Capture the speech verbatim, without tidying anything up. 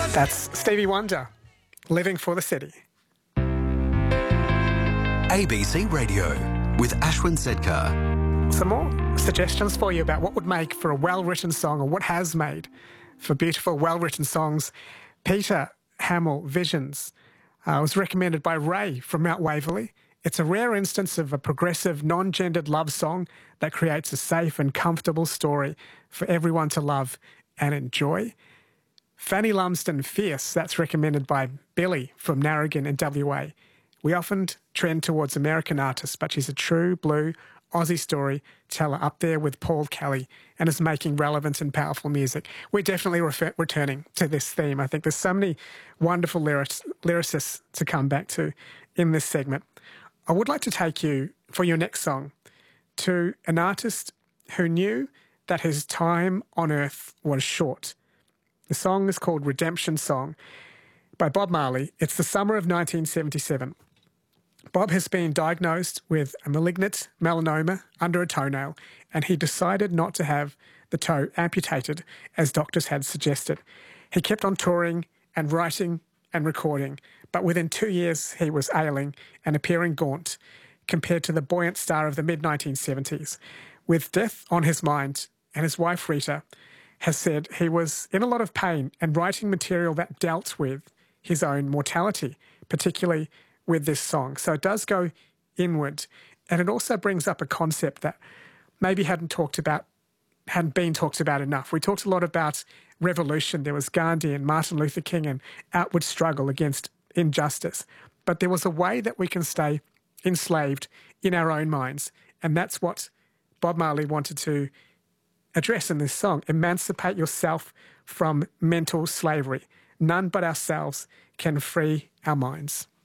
That's Stevie Wonder, Living for the City. A B C Radio with Ashwin Sedkar. Some more suggestions for you about what would make for a well-written song, or what has made for beautiful, well-written songs. Peter Hamill, Visions, uh, was recommended by Ray from Mount Waverley. It's a rare instance of a progressive, non-gendered love song that creates a safe and comfortable story for everyone to love and enjoy. Fanny Lumsden, Fierce, that's recommended by Billy from Narrogin in W A. We often trend towards American artists, but she's a true blue Aussie storyteller up there with Paul Kelly and is making relevant and powerful music. We're definitely refer- returning to this theme. I think there's so many wonderful lyrics, lyricists to come back to in this segment. I would like to take you, for your next song, to an artist who knew that his time on earth was short. The song is called Redemption Song by Bob Marley. It's the summer of nineteen seventy-seven. Bob has been diagnosed with a malignant melanoma under a toenail, and he decided not to have the toe amputated as doctors had suggested. He kept on touring and writing and recording, but within two years he was ailing and appearing gaunt compared to the buoyant star of the mid nineteen seventies. With death on his mind, and his wife Rita has said he was in a lot of pain and writing material that dealt with his own mortality, particularly with this song. So it does go inward, and it also brings up a concept that maybe hadn't talked about, hadn't been talked about enough. We talked a lot about revolution. There was Gandhi and Martin Luther King and outward struggle against injustice. But there was a way that we can stay enslaved in our own minds, and that's what Bob Marley wanted to address in this song. Emancipate yourself from mental slavery. None but ourselves can free our minds.